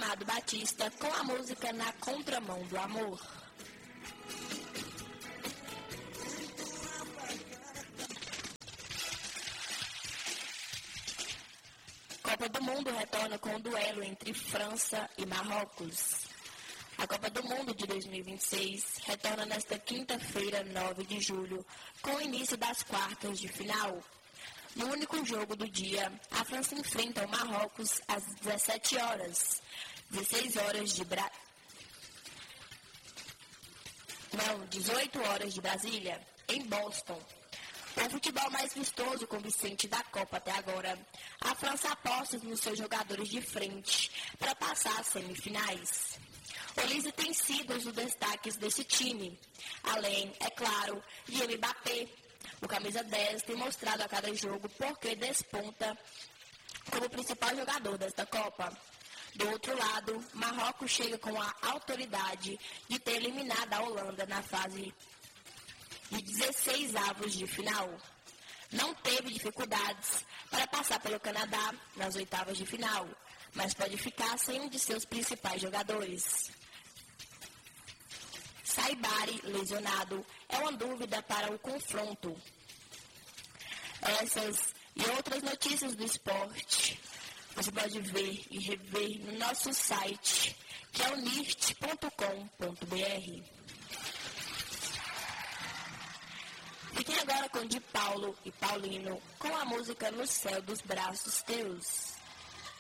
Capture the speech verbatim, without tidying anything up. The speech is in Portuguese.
Amado Batista com a música Na Contramão do Amor. Copa do Mundo retorna com o duelo entre França e Marrocos. A Copa do Mundo de dois mil e vinte e seis retorna nesta quinta-feira, nove de julho, com o início das quartas de final. No único jogo do dia, a França enfrenta o Marrocos às dezessete horas, dezesseis horas de Bra... Não, dezoito horas de Brasília, em Boston. O futebol mais vistoso e convincente da Copa até agora, a França aposta nos seus jogadores de frente para passar às semifinais. Olise tem sido um dos destaques desse time, além, é claro, de Mbappé. O camisa dez tem mostrado a cada jogo porque desponta como principal jogador desta Copa. Do outro lado, Marrocos chega com a autoridade de ter eliminado a Holanda na fase de dezesseis avos de final. Não teve dificuldades para passar pelo Canadá nas oitavas de final, mas pode ficar sem um de seus principais jogadores. Saibari, lesionado, é uma dúvida para o confronto. Essas e outras notícias do esporte você pode ver e rever no nosso site, que é o nirt ponto com ponto b r. Fiquem agora com Di Paulo e Paulino, com a música No Céu dos Braços Teus.